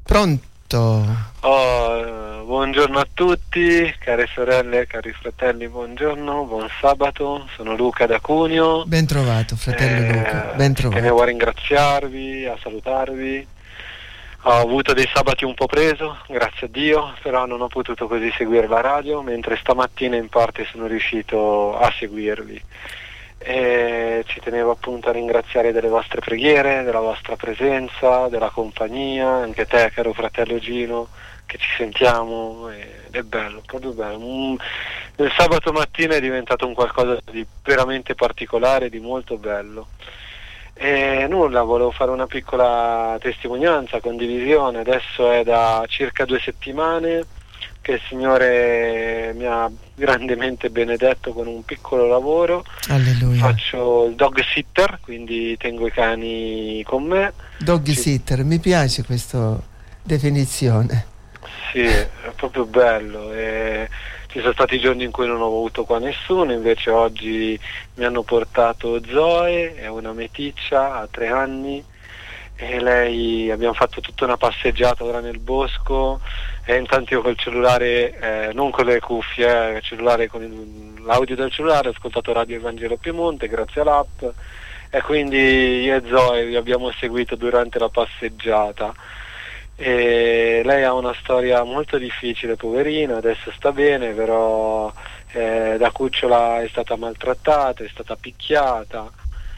Pronto? Buongiorno a tutti, care sorelle, cari fratelli, buongiorno, buon sabato, sono Luca da Cuneo. Ben trovato, fratello Luca, ben trovato. Tenevo a ringraziarvi, a salutarvi. Ho avuto dei sabati un po' preso, grazie a Dio, però non ho potuto così seguire la radio, mentre stamattina in parte sono riuscito a seguirvi. E ci tenevo appunto a ringraziare delle vostre preghiere, della vostra presenza, della compagnia, anche te caro fratello Gino, che ci sentiamo ed è bello, proprio bello. Il sabato mattina è diventato un qualcosa di veramente particolare, di molto bello. E nulla, volevo fare una piccola testimonianza, condivisione. Adesso è da circa 2 settimane che il Signore mi ha grandemente benedetto con un piccolo lavoro. Alleluia. Faccio il dog sitter, quindi tengo i cani con me. Dog sitter, mi piace questa definizione. Sì, è proprio bello. Ci sono stati giorni in cui non ho avuto qua nessuno, invece oggi mi hanno portato Zoe, è una meticcia, ha 3 anni, e lei, abbiamo fatto tutta una passeggiata ora nel bosco, e intanto io col cellulare, non con le cuffie, il cellulare, con l'audio del cellulare, ho ascoltato Radio Evangelo Piemonte grazie all'app, e quindi io e Zoe vi abbiamo seguito durante la passeggiata. E lei ha una storia molto difficile, poverina, adesso sta bene, però da cucciola è stata maltrattata, è stata picchiata,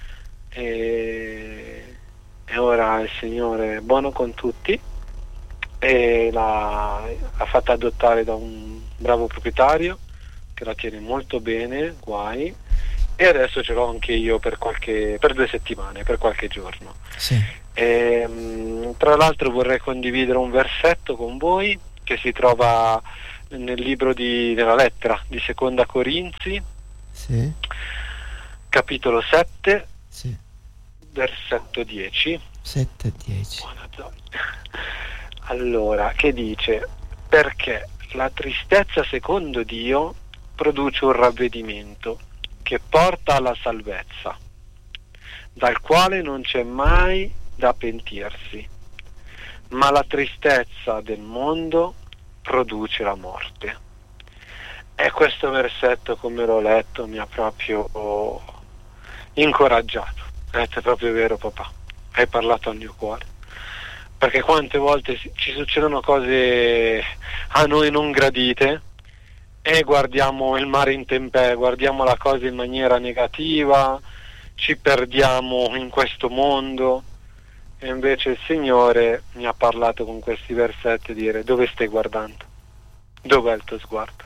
e ora il Signore è buono con tutti e l'ha fatta adottare da un bravo proprietario che la tiene molto bene, guai, e adesso ce l'ho anche io per 2 settimane, per qualche giorno. Sì. Tra l'altro vorrei condividere un versetto con voi che si trova nella lettera di Seconda Corinzi, sì, capitolo 7, sì, versetto 10. 7-10. Allora, che dice: perché la tristezza secondo Dio produce un ravvedimento che porta alla salvezza, dal quale non c'è mai da pentirsi, ma la tristezza del mondo produce la morte. E questo versetto, come l'ho letto, mi ha proprio incoraggiato. È proprio vero, papà, hai parlato al mio cuore, perché quante volte ci succedono cose a noi non gradite e guardiamo il mare in tempesta, guardiamo la cosa in maniera negativa, ci perdiamo in questo mondo. E invece il Signore mi ha parlato con questi versetti, dire: dove stai guardando? Dov'è il tuo sguardo?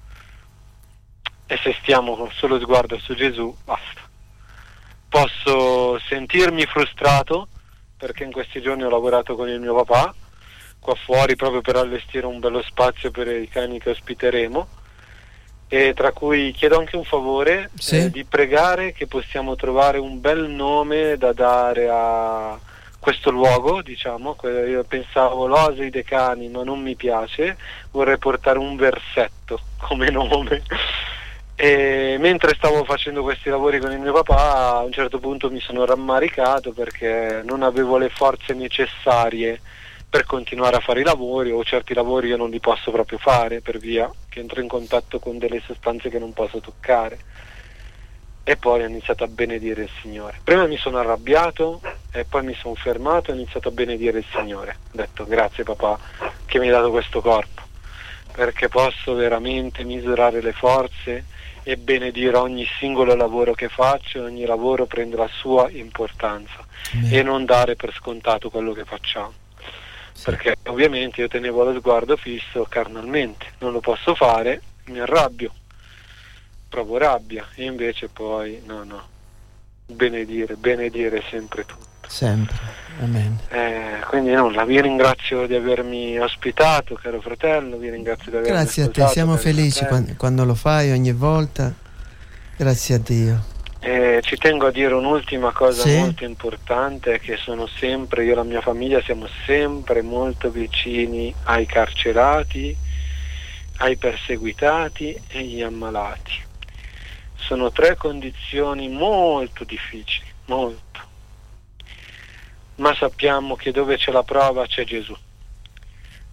E se stiamo con solo sguardo su Gesù, basta. Posso sentirmi frustrato, perché in questi giorni ho lavorato con il mio papà, qua fuori, proprio per allestire un bello spazio per i cani che ospiteremo, e tra cui chiedo anche un favore, Sì. di pregare che possiamo trovare un bel nome da dare a questo luogo, diciamo. Io pensavo l'Oasi dei Cani, ma non mi piace, vorrei portare un versetto come nome. E mentre stavo facendo questi lavori con il mio papà, a un certo punto mi sono rammaricato perché non avevo le forze necessarie per continuare a fare i lavori, o certi lavori io non li posso proprio fare per via che entro in contatto con delle sostanze che non posso toccare. E poi ho iniziato a benedire il Signore. Prima mi sono arrabbiato e poi mi sono fermato e ho iniziato a benedire il Signore. Ho detto: grazie papà che mi hai dato questo corpo, perché posso veramente misurare le forze e benedire ogni singolo lavoro che faccio, e ogni lavoro prende la sua importanza. E non dare per scontato quello che facciamo. Sì. Perché ovviamente io tenevo lo sguardo fisso carnalmente, non lo posso fare, mi arrabbio, provo rabbia, e invece poi no, benedire sempre tutto. Sempre, amen. Quindi nulla, vi ringrazio di avermi ospitato, caro fratello, vi ringrazio di avermi Grazie a te, siamo felici quando lo fai ogni volta, grazie a Dio. Ci tengo a dire un'ultima cosa, sì, molto importante, che sono sempre, io e la mia famiglia siamo sempre molto vicini ai carcerati, ai perseguitati e agli ammalati. Sono 3 condizioni molto difficili, molto. Ma sappiamo che dove c'è la prova c'è Gesù.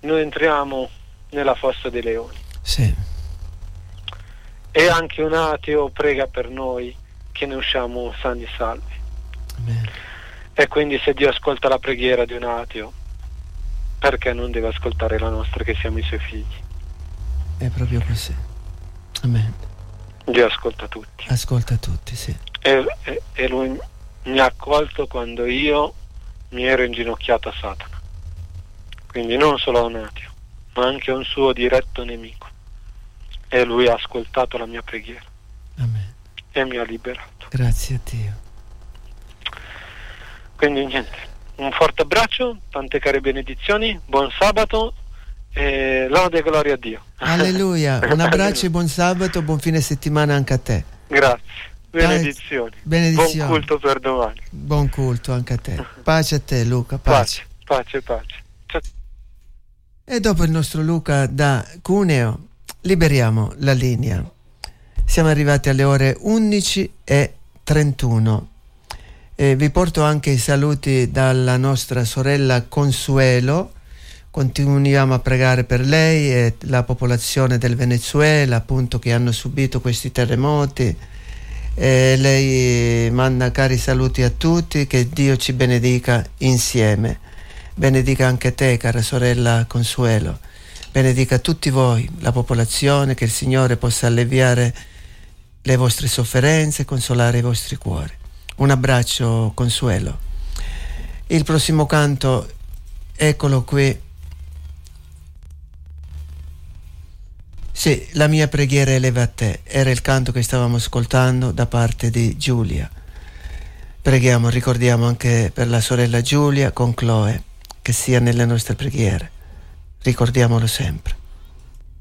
noi entriamo nella fossa dei leoni. Sì. E anche un ateo prega per noi che ne usciamo sani e salvi. Amen. E quindi se Dio ascolta la preghiera di un ateo, perché non deve ascoltare la nostra, che siamo i suoi figli? È proprio così. Amen. Dio ascolta tutti. Ascolta tutti, sì. E lui mi ha accolto quando io mi ero inginocchiato a Satana. Quindi non solo a un ateo, ma anche a un suo diretto nemico. E lui ha ascoltato la mia preghiera. Amen. E mi ha liberato. Grazie a Dio. Quindi niente, un forte abbraccio, tante care benedizioni, buon sabato e lode e gloria a Dio. Alleluia, un abbraccio e buon sabato, buon fine settimana anche a te. Grazie, benedizioni. Benedizioni. Buon culto per domani. Buon culto anche a te. Pace a te, Luca, pace. Pace, pace. Ciao. E dopo il nostro Luca da Cuneo liberiamo la linea. Siamo arrivati alle ore 11:31. Vi porto anche i saluti dalla nostra sorella Consuelo. Continuiamo a pregare per lei e la popolazione del Venezuela, appunto, che hanno subito questi terremoti. Lei manda cari saluti a tutti, che Dio ci benedica insieme. Benedica anche te, cara sorella Consuelo. Benedica tutti voi, la popolazione, che il Signore possa alleviare le vostre sofferenze, consolare i vostri cuori. Un abbraccio, Consuelo. Il prossimo canto, eccolo qui. Sì, la mia preghiera eleva a te. Era il canto che stavamo ascoltando da parte di Giulia. Preghiamo, ricordiamo anche per la sorella Giulia con Chloe, che sia nelle nostre preghiere. Ricordiamolo sempre.